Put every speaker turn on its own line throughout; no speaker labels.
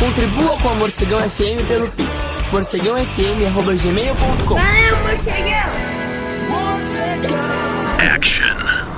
Contribua com a Morcegão FM pelo Pix, morcegãofm@gmail.com.
Valeu, Morcegão!
Action.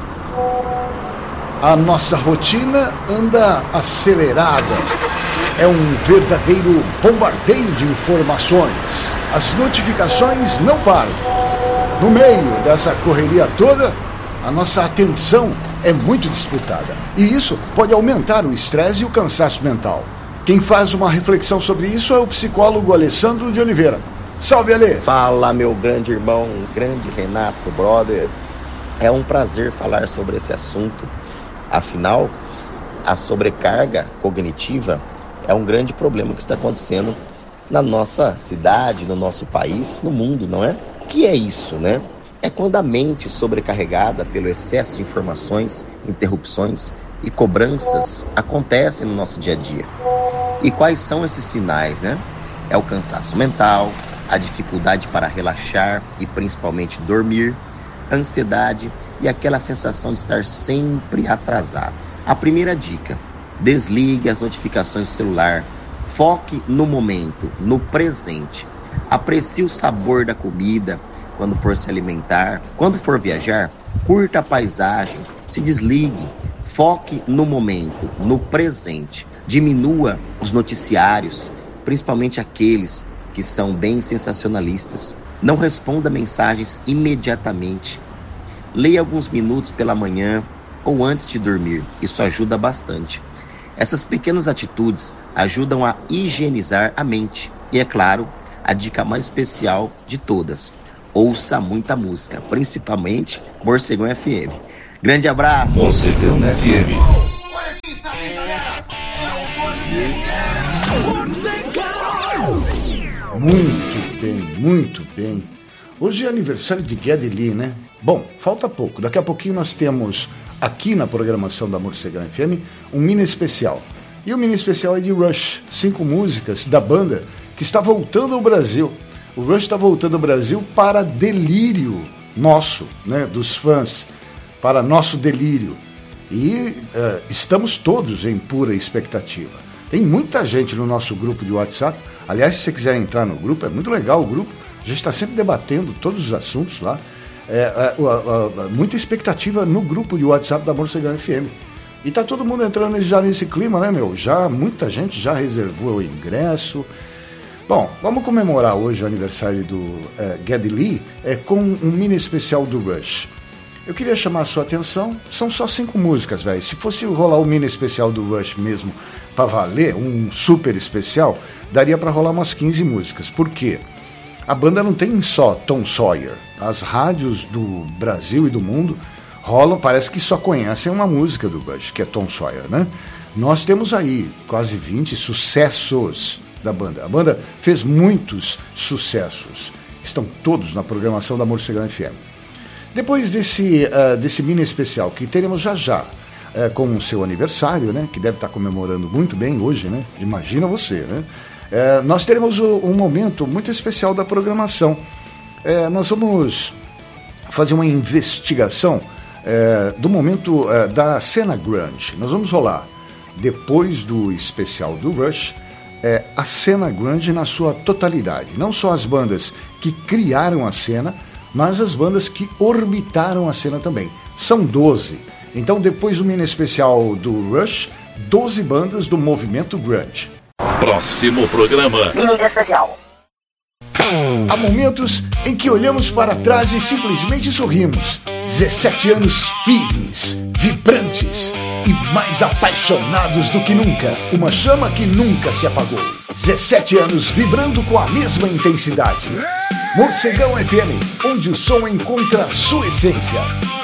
A nossa rotina anda acelerada. É um verdadeiro bombardeio de informações. As notificações não param. No meio dessa correria toda, a nossa atenção é muito disputada. E isso pode aumentar o estresse e o cansaço mental. Quem faz uma reflexão sobre isso é o psicólogo Alessandro de Oliveira. Salve, Alê!
Fala, meu grande irmão, grande Renato, brother. É um prazer falar sobre esse assunto. Afinal, a sobrecarga cognitiva é um grande problema que está acontecendo na nossa cidade, no nosso país, no mundo, não é? O que é isso, né? É quando a mente sobrecarregada pelo excesso de informações, interrupções e cobranças acontecem no nosso dia a dia. E quais são esses sinais, né? É o cansaço mental, a dificuldade para relaxar e principalmente dormir, ansiedade e aquela sensação de estar sempre atrasado. A primeira dica: desligue as notificações do celular, foque no momento, no presente. Aprecie o sabor da comida quando for se alimentar. Quando for viajar, curta a paisagem, se desligue, foque no momento, no presente. Diminua os noticiários, principalmente aqueles que são bem sensacionalistas. Não responda mensagens imediatamente. Leia alguns minutos pela manhã ou antes de dormir. Isso ajuda bastante. Essas pequenas atitudes ajudam a higienizar a mente. E é claro, a dica mais especial de todas: ouça muita música, principalmente Morcegão FM. Grande abraço!
Morcegão FM.
Olha quem está aí, galera! É o Morcegão!
Muito bem, muito bem. Hoje é aniversário de Geddy Lee, né? Bom, falta pouco. Daqui a pouquinho nós temos aqui na programação da Morcegão FM um mini especial. E o mini especial é de Rush, 5 músicas da banda que está voltando ao Brasil. O Rush está voltando ao Brasil para delírio nosso, né, dos fãs, para nosso delírio. E estamos todos em pura expectativa. Tem muita gente no nosso grupo de WhatsApp. Aliás, se você quiser entrar no grupo, é muito legal o grupo. A gente está sempre debatendo todos os assuntos lá. Muita expectativa no grupo de WhatsApp da Morcegão FM. E tá todo mundo entrando já nesse clima, né, meu? Já muita gente já reservou o ingresso. Bom, vamos comemorar hoje o aniversário do Geddy Lee com um mini especial do Rush. Eu queria chamar a sua atenção, são só 5 músicas, velho. Se fosse rolar o mini especial do Rush mesmo, pra valer, um super especial, daria pra rolar umas 15 músicas. Por quê? A banda não tem só Tom Sawyer. As rádios do Brasil e do mundo rolam, parece que só conhecem uma música do Rush, que é Tom Sawyer, né? Nós temos aí quase 20 sucessos da banda. A banda fez muitos sucessos. Estão todos na programação da Morcegão FM. Depois desse mini especial que teremos já com o seu aniversário, né? Que deve estar comemorando muito bem hoje, né? Imagina você, né? Nós teremos um momento muito especial da programação. Nós vamos fazer uma investigação do momento da cena grunge. Nós vamos rolar, depois do especial do Rush, a cena grunge na sua totalidade. Não só as bandas que criaram a cena, mas as bandas que orbitaram a cena também. São 12. Então, depois do mini especial do Rush, 12 bandas do movimento grunge.
Próximo programa.
Mini especial.
Há momentos em que olhamos para trás e simplesmente sorrimos. 17 anos firmes, vibrantes e mais apaixonados do que nunca. Uma chama que nunca se apagou. 17 anos vibrando com a mesma intensidade. Morcegão FM, onde o som encontra a sua essência.